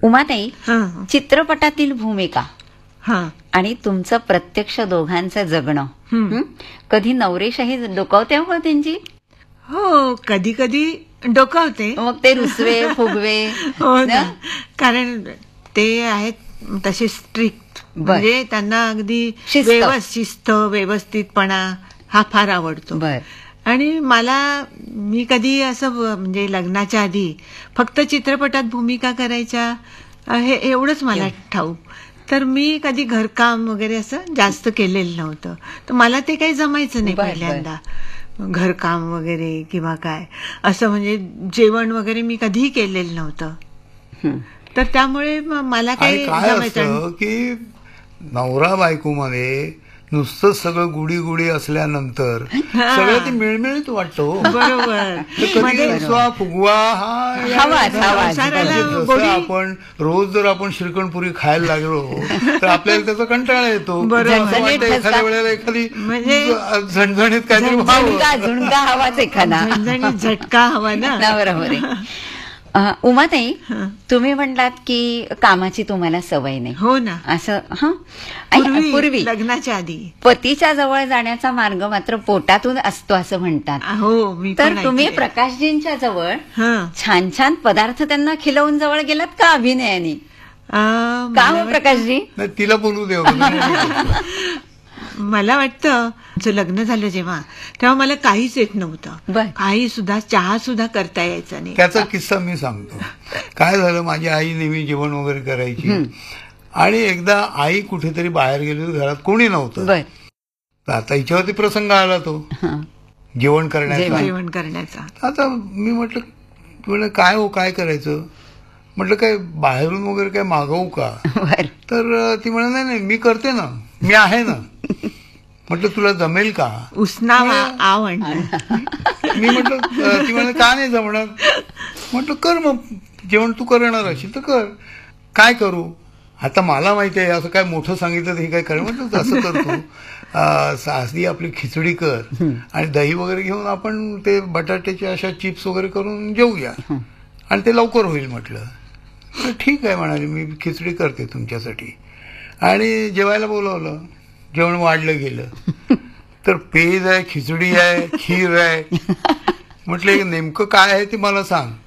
उमाताई, हा चित्रपटातील भूमिका हा आणि तुमचं प्रत्यक्ष दोघांचं जगणं हं. कधी नवरेशाही डोकावते हो त्यांची? हो, कधी कधी डोकावते. मग ते रुसवे फुगवे हो ना, ना? कारण ते आहेत तसे स्ट्रिक्ट, बर. म्हणजे त्यांना अगदी शिस्त. शिस्त व्यवस्थितपणा हा फार आवडतो. बर. आणि मी कधी असं म्हणजे लग्नाच्या आधी फक्त चित्रपटात भूमिका करायच्या हे एवढंच मला ठाऊक. तर मी कधी घरकाम वगैरे असं जास्त केलेलं नव्हतं, तर मला ते काही जमायचं नाही बर, पहिल्यांदा. घरकाम वगैरे किंवा काय असं, म्हणजे जेवण वगैरे मी कधीही केलेलं नव्हतं. हं. तर त्यामुळे मला काही आणि काय जमायचं. असतं की नवरा बायकोमध्ये नुसतं सगळं गुडी गुडी असल्यानंतर सगळं ते मिळमिळीत वाटतं हो. बरोबर. तर कधी म्हणजे रुसवा फुगवा हा हवाच, हवाच. संसाराला म्हणजे जसं गोडी- आपण रोज जर आपण श्रीखंडपुरी खायला लागलो तर आपल्याला त्याचा कंटाळा येतो. बरोबर. असं वाटतं एखाद्या वेळेला एखादी म्हणजे झणझणीत काहीतरी व्हावं. झुणका झुणका हवाच एखादा. झणझणीत झटका हवा ना. बरोबर आहे. उमाताई, तुम्ही म्हणलात की कामाची तुम्हाला सवय नाही. हो ना. असं पूर्वी लग्नाच्या आधी. पतीच्या जवळ जाण्याचा मार्ग मात्र पोटातून असतो असं म्हणतात. हो, मी तर पण तुम्ही ऐकलंय. प्रकाशजींच्या जवळ हं. छान छान पदार्थ त्यांना खिलवून जवळ गेलात का अभिनयाने? का मला हो प्रकाशजी? नाही, तिला बोलू दे. मला वाटतं आमचं लग्न झालं जेव्हा, तेव्हा मला काहीच येत नव्हतं. बर. काही सुद्धा, चहा सुद्धा करता यायचा नाही. त्याचा किस्सा मी सांगतो. काय झालं, माझी आई नेहमी जेवण वगैरे करायची आणि एकदा आई कुठेतरी बाहेर गेली, घरात कोणी नव्हतं. बर. तर आता हिच्यावरती प्रसंग आला तो हं. जेवण करण्याचा. जेवण करण्याचा. आता मी म्हटलं काय हो, काय करायचं? म्हटलं काय बाहेरून वगैरे काय मागवू का? बर. तर ती म्हणे नाही नाही, मी करते ना, मी आहे ना. म्हटलं तुला जमेल का? उसना आव आणला. मी म्हटलं ती म्हणे का नाही जमणार? म्हटलं कर मग, जेवण तू करणार असेल तर कर. काय करू? आता मला माहिती आहे असं काय मोठं सांगितलं तर हे काय कर. म्हटलं असं कर तू, साधी आपली खिचडी कर आणि दही वगैरे घेऊन आपण ते बटाट्याचे अशा चिप्स वगैरे करून जेवूया आणि ते लवकर होईल. म्हटलं तर ठीक आहे म्हणाले, मी खिचडी करते तुमच्यासाठी. आणि जेवायला बोलवलं. जेवण वाढलं गेलं तर पेज आहे, खिचडी आहे, खीर आहे. म्हटलं नेमकं काय आहे ते मला सांग.